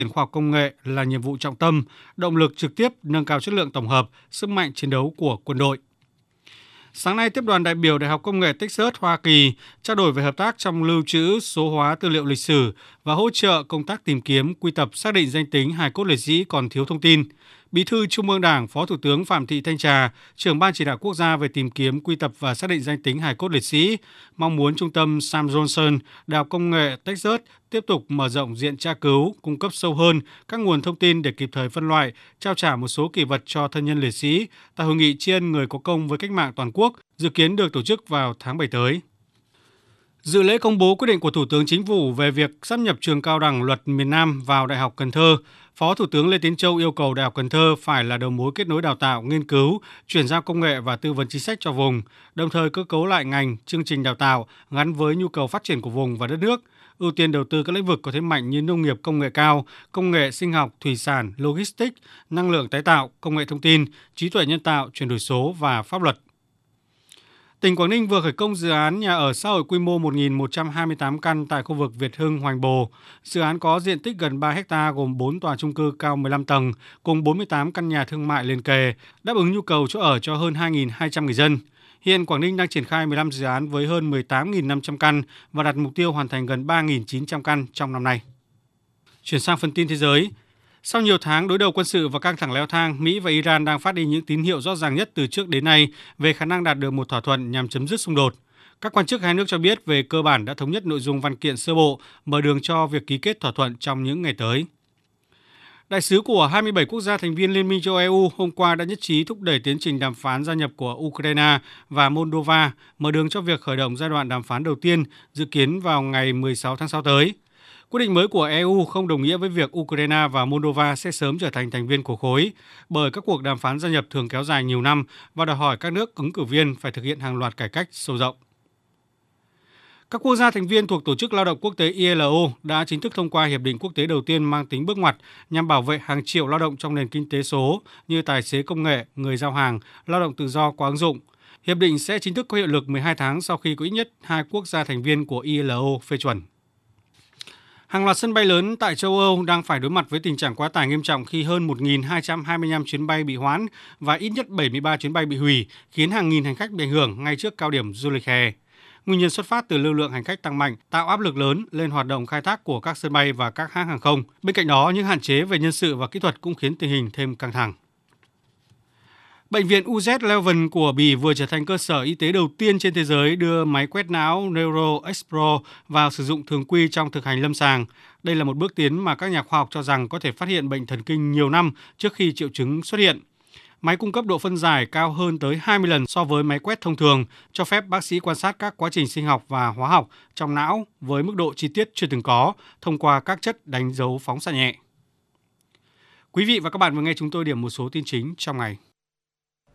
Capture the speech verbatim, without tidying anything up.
khoa học công nghệ là nhiệm vụ trọng tâm, động lực trực tiếp nâng cao chất lượng tổng hợp, sức mạnh chiến đấu của quân đội. Sáng nay, tiếp đoàn đại biểu Đại học Công nghệ Texas, Hoa Kỳ trao đổi về hợp tác trong lưu trữ, số hóa tư liệu lịch sử và hỗ trợ công tác tìm kiếm, quy tập, xác định danh tính hài cốt liệt sĩ còn thiếu thông tin. Bí thư Trung ương Đảng, Phó Thủ tướng Phạm Thị Thanh Trà, trưởng Ban Chỉ đạo Quốc gia về tìm kiếm, quy tập và xác định danh tính hài cốt liệt sĩ, mong muốn Trung tâm Sam Johnson, Đại học Công nghệ Texas tiếp tục mở rộng diện tra cứu, cung cấp sâu hơn các nguồn thông tin để kịp thời phân loại, trao trả một số kỷ vật cho thân nhân liệt sĩ tại hội nghị tri ân người có công với cách mạng toàn quốc, dự kiến được tổ chức vào tháng bảy tới. Dự lễ công bố quyết định của Thủ tướng Chính phủ về việc sáp nhập trường cao đẳng luật miền Nam vào Đại học Cần Thơ, Phó Thủ tướng Lê Tiến Châu yêu cầu Đại học Cần Thơ phải là đầu mối kết nối đào tạo, nghiên cứu, chuyển giao công nghệ và tư vấn chính sách cho vùng, đồng thời cơ cấu lại ngành, chương trình đào tạo gắn với nhu cầu phát triển của vùng và đất nước, ưu tiên đầu tư các lĩnh vực có thế mạnh như nông nghiệp công nghệ cao, công nghệ sinh học, thủy sản, logistics, năng lượng tái tạo, công nghệ thông tin, trí tuệ nhân tạo, chuyển đổi số và pháp luật. Tỉnh Quảng Ninh vừa khởi công dự án nhà ở xã hội quy mô một nghìn một trăm hai mươi tám căn tại khu vực Việt Hưng, Hoành Bồ. Dự án có diện tích gần ba héc ta gồm bốn tòa chung cư cao mười lăm tầng, cùng bốn mươi tám căn nhà thương mại liền kề, đáp ứng nhu cầu chỗ ở cho hơn hai nghìn hai trăm người dân. Hiện Quảng Ninh đang triển khai mười lăm dự án với hơn mười tám nghìn năm trăm căn và đặt mục tiêu hoàn thành gần ba nghìn chín trăm căn trong năm nay. Chuyển sang phần tin thế giới. Sau nhiều tháng đối đầu quân sự và căng thẳng leo thang, Mỹ và Iran đang phát đi những tín hiệu rõ ràng nhất từ trước đến nay về khả năng đạt được một thỏa thuận nhằm chấm dứt xung đột. Các quan chức hai nước cho biết về cơ bản đã thống nhất nội dung văn kiện sơ bộ, mở đường cho việc ký kết thỏa thuận trong những ngày tới. Đại sứ của hai mươi bảy quốc gia thành viên Liên minh châu Âu hôm qua đã nhất trí thúc đẩy tiến trình đàm phán gia nhập của Ukraine và Moldova, mở đường cho việc khởi động giai đoạn đàm phán đầu tiên dự kiến vào ngày mười sáu tháng sáu tới. Quyết định mới của e u không đồng nghĩa với việc Ukraine và Moldova sẽ sớm trở thành thành viên của khối, bởi các cuộc đàm phán gia nhập thường kéo dài nhiều năm và đòi hỏi các nước ứng cử viên phải thực hiện hàng loạt cải cách sâu rộng. Các quốc gia thành viên thuộc Tổ chức Lao động Quốc tế i lô đã chính thức thông qua hiệp định quốc tế đầu tiên mang tính bước ngoặt nhằm bảo vệ hàng triệu lao động trong nền kinh tế số như tài xế công nghệ, người giao hàng, lao động tự do qua ứng dụng. Hiệp định sẽ chính thức có hiệu lực mười hai tháng sau khi có ít nhất hai quốc gia thành viên của i lô phê chuẩn. Hàng loạt sân bay lớn tại châu Âu đang phải đối mặt với tình trạng quá tải nghiêm trọng khi hơn một nghìn hai trăm hai mươi lăm chuyến bay bị hoãn và ít nhất bảy mươi ba chuyến bay bị hủy, khiến hàng nghìn hành khách bị ảnh hưởng ngay trước cao điểm du lịch hè. Nguyên nhân xuất phát từ lưu lượng hành khách tăng mạnh, tạo áp lực lớn lên hoạt động khai thác của các sân bay và các hãng hàng không. Bên cạnh đó, những hạn chế về nhân sự và kỹ thuật cũng khiến tình hình thêm căng thẳng. Bệnh viện u dét Leuven của Bỉ vừa trở thành cơ sở y tế đầu tiên trên thế giới đưa máy quét não NeuroExplore vào sử dụng thường quy trong thực hành lâm sàng. Đây là một bước tiến mà các nhà khoa học cho rằng có thể phát hiện bệnh thần kinh nhiều năm trước khi triệu chứng xuất hiện. Máy cung cấp độ phân giải cao hơn tới hai mươi lần so với máy quét thông thường, cho phép bác sĩ quan sát các quá trình sinh học và hóa học trong não với mức độ chi tiết chưa từng có thông qua các chất đánh dấu phóng xạ nhẹ. Quý vị và các bạn vừa nghe chúng tôi điểm một số tin chính trong ngày.